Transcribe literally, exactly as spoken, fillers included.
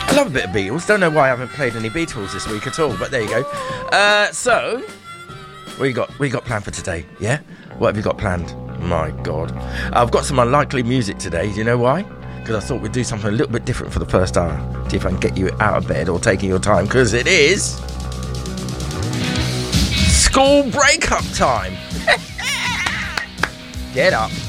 I love a bit of Beatles. Don't know why I haven't played any Beatles this week at all, but there you go. Uh, so, what you got? What you got planned for today? Yeah? What have you got planned? My God. I've got some unlikely music today. Do you know why? Because I thought we'd do something a little bit different for the first hour. See if I can get you out of bed or taking your time, because it is school breakup time. Get up.